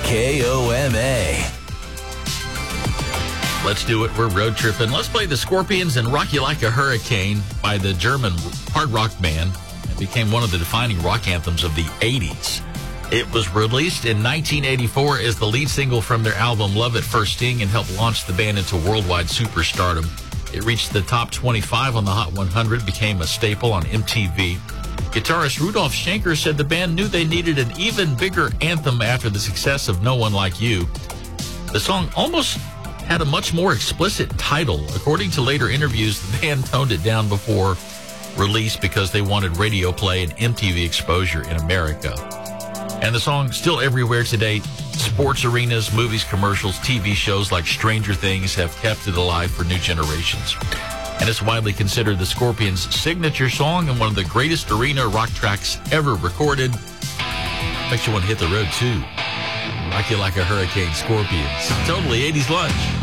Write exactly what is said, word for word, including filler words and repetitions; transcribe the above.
K O M A. Let's do it. We're road tripping. Let's play the Scorpions and Rock You Like a Hurricane by the German hard rock band. It became one of the defining rock anthems of the eighties. It was released in nineteen eighty-four as the lead single from their album Love at First Sting and helped launch the band into worldwide superstardom. It reached the top twenty-five on the Hot one hundred, became a staple on M T V. Guitarist Rudolf Schenker said the band knew they needed an even bigger anthem after the success of No One Like You. The song almost had a much more explicit title. According to later interviews, the band toned it down before release because they wanted radio play and M T V exposure in America. And the song still everywhere today. Sports arenas, movies, commercials, T V shows like Stranger Things have kept it alive for new generations. And it's widely considered the Scorpions' signature song and one of the greatest arena rock tracks ever recorded. Makes you want to hit the road, too. Rock You Like a Hurricane, Scorpions. Totally eighties lunch.